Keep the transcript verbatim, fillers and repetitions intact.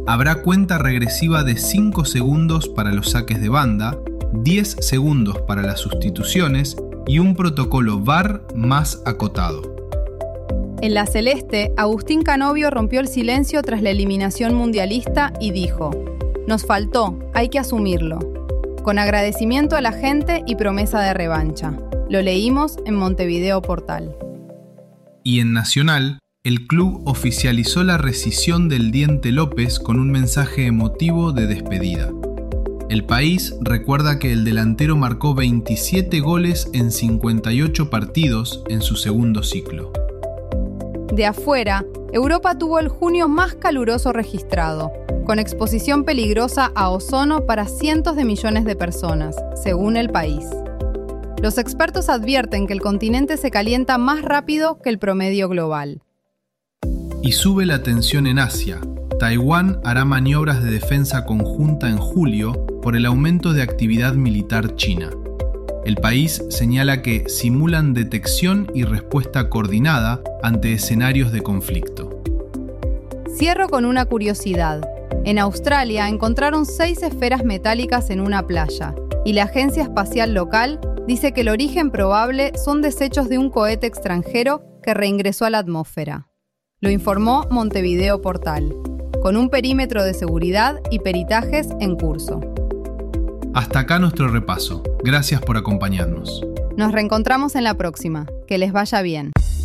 habrá cuenta regresiva de cinco segundos para los saques de banda, diez segundos para las sustituciones y un protocolo V A R más acotado. En la celeste, Agustín Canovio rompió el silencio tras la eliminación mundialista y dijo: "Nos faltó, hay que asumirlo", con agradecimiento a la gente y promesa de revancha. Lo leímos en Montevideo Portal. Y en Nacional, el club oficializó la rescisión del Diente López con un mensaje emotivo de despedida. El País recuerda que el delantero marcó veintisiete goles en cincuenta y ocho partidos en su segundo ciclo. De afuera, Europa tuvo el junio más caluroso registrado, con exposición peligrosa a ozono para cientos de millones de personas, según El País. Los expertos advierten que el continente se calienta más rápido que el promedio global. Y sube la tensión en Asia. Taiwán hará maniobras de defensa conjunta en julio por el aumento de actividad militar china. El País señala que simulan detección y respuesta coordinada ante escenarios de conflicto. Cierro con una curiosidad. En Australia encontraron seis esferas metálicas en una playa y la Agencia Espacial Local dice que el origen probable son desechos de un cohete extranjero que reingresó a la atmósfera. Lo informó Montevideo Portal, con un perímetro de seguridad y peritajes en curso. Hasta acá nuestro repaso. Gracias por acompañarnos. Nos reencontramos en la próxima. Que les vaya bien.